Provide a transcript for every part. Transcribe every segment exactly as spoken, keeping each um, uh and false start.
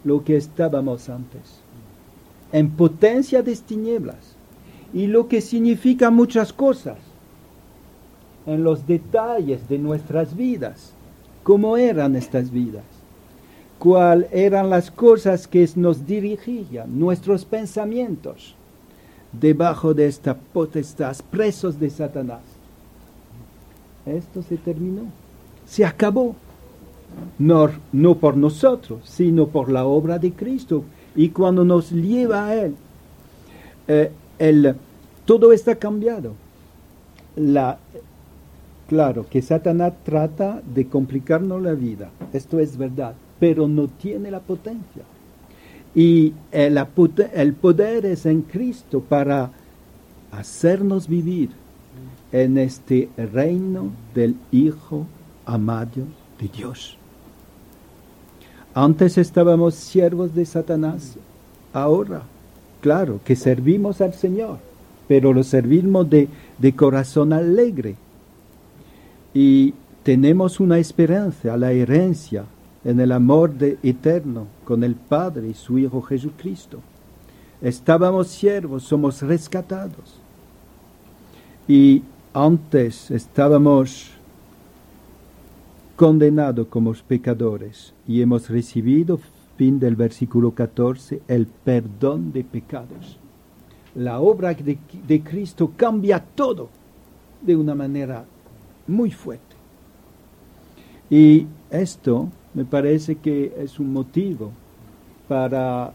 lo que estábamos antes, en potencia de tinieblas, y lo que significa muchas cosas, en los detalles de nuestras vidas, cómo eran estas vidas, cuáles eran las cosas que nos dirigían, nuestros pensamientos, debajo de esta potestad, presos de Satanás. Esto se terminó, se acabó, no, no por nosotros, sino por la obra de Cristo, y cuando nos lleva a Él, eh, el, todo está cambiado. La, claro que Satanás trata de complicarnos la vida, esto es verdad, pero no tiene la potencia. Y el, el poder es en Cristo para hacernos vivir en este reino del Hijo amado de Dios. Antes estábamos siervos de Satanás, ahora, claro, que servimos al Señor, pero lo servimos de, de corazón alegre. Y tenemos una esperanza, la herencia, en el amor de, eterno con el Padre y su Hijo Jesucristo. Estábamos siervos, somos rescatados. Y antes estábamos condenados como pecadores y hemos recibido, fin del versículo catorce, el perdón de pecados. La obra de, de Cristo cambia todo de una manera muy fuerte. Y esto me parece que es un motivo para,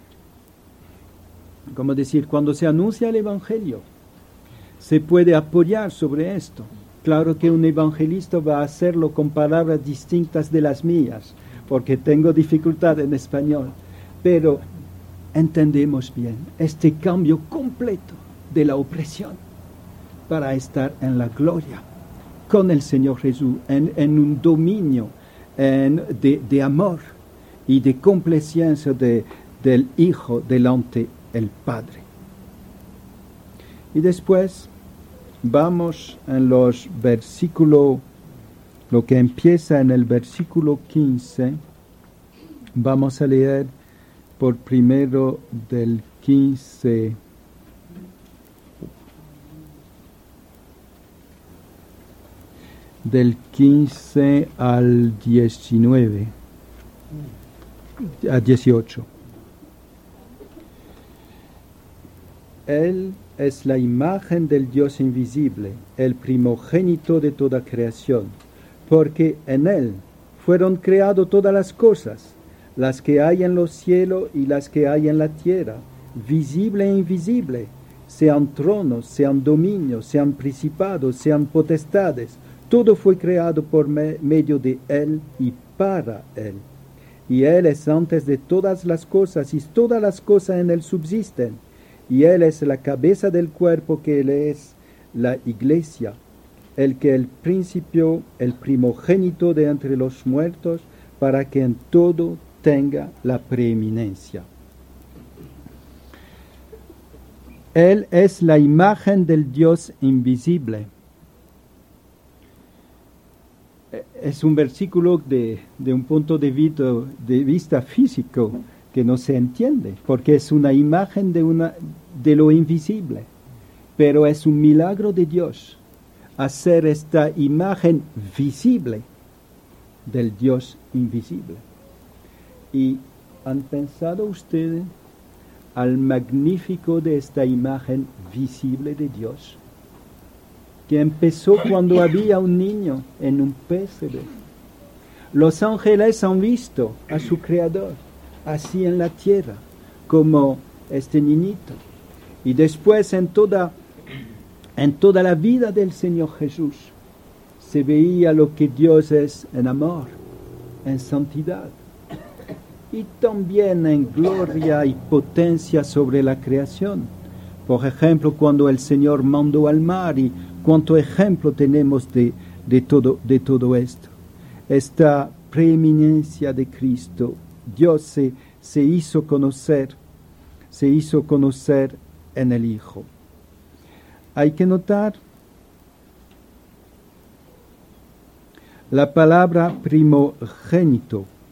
como decir, cuando se anuncia el Evangelio, se puede apoyar sobre esto. Claro que un evangelista va a hacerlo con palabras distintas de las mías, porque tengo dificultad en español, pero entendemos bien este cambio completo de la opresión para estar en la gloria con el Señor Jesús, en, en un dominio en, de, de amor y de complacencia de, del Hijo delante del Padre. Y después vamos en los versículos, lo que empieza en el versículo quince, vamos a leer por primero del quince. Del quince al diecinueve, a dieciocho. Él es la imagen del Dios invisible, el primogénito de toda creación, porque en Él fueron creadas todas las cosas, las que hay en los cielos y las que hay en la tierra, visible e invisible, sean tronos, sean dominios, sean principados, sean potestades. Todo fue creado por me- medio de Él y para Él. Y Él es antes de todas las cosas, y todas las cosas en Él subsisten. Y Él es la cabeza del cuerpo, que Él es la iglesia, el que el principio, el primogénito de entre los muertos, para que en todo tenga la preeminencia. Él es la imagen del Dios invisible. Es un versículo de, de un punto de vista, de vista físico que no se entiende, porque es una imagen de, una, de lo invisible, pero es un milagro de Dios hacer esta imagen visible del Dios invisible. ¿Y han pensado ustedes al magnífico de esta imagen visible de Dios, que empezó cuando había un niño en un pesebre? Los ángeles han visto a su Creador así en la tierra, como este niñito. Y después en toda, en toda la vida del Señor Jesús se veía lo que Dios es en amor, en santidad, y también en gloria y potencia sobre la creación. Por ejemplo, cuando el Señor mandó al mar, y cuánto ejemplo tenemos de, de, todo, de todo esto. Esta preeminencia de Cristo, Dios se, se hizo conocer, se hizo conocer en el Hijo. Hay que notar la palabra primogénito